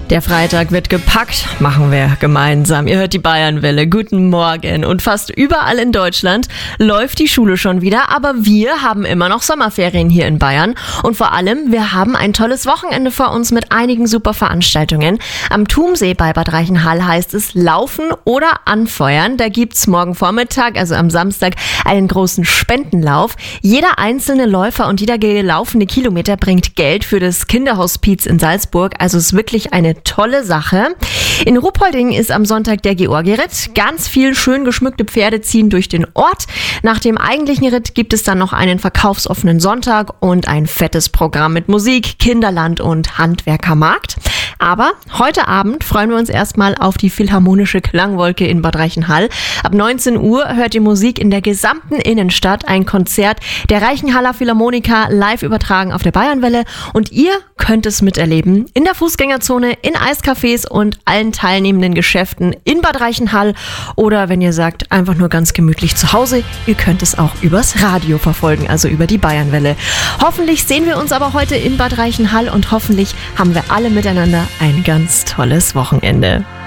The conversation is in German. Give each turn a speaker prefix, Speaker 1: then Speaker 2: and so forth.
Speaker 1: Der Freitag wird gepackt, machen wir gemeinsam. Ihr hört die Bayernwelle. Guten Morgen. Und fast überall in Deutschland läuft die Schule schon wieder, aber wir haben immer noch Sommerferien hier in Bayern. Und vor allem, wir haben ein tolles Wochenende vor uns mit einigen super Veranstaltungen. Am Thumsee bei Bad Reichenhall heißt es Laufen oder Anfeuern. Da gibt's morgen Vormittag, also am Samstag, einen großen Spendenlauf. Jeder einzelne Läufer und jeder gelaufene Kilometer bringt Geld für das Kinderhospiz in Salzburg. Also es ist wirklich eine tolle Sache. In Ruppolding ist am Sonntag der Georgi-Ritt. Ganz viel schön geschmückte Pferde ziehen durch den Ort. Nach dem eigentlichen Ritt gibt es dann noch einen verkaufsoffenen Sonntag und ein fettes Programm mit Musik, Kinderland und Handwerkermarkt. Aber heute Abend freuen wir uns erstmal auf die Philharmonische Klangwolke in Bad Reichenhall. Ab 19 Uhr hört ihr Musik in der gesamten Innenstadt, ein Konzert der Reichenhaller Philharmoniker live übertragen auf der Bayernwelle und ihr könnt es miterleben in der Fußgängerzone, in Eiscafés und allen teilnehmenden Geschäften in Bad Reichenhall oder wenn ihr sagt, einfach nur ganz gemütlich zu Hause, ihr könnt es auch übers Radio verfolgen, also über die Bayernwelle. Hoffentlich sehen wir uns aber heute in Bad Reichenhall und hoffentlich haben wir alle miteinander ein ganz tolles Wochenende.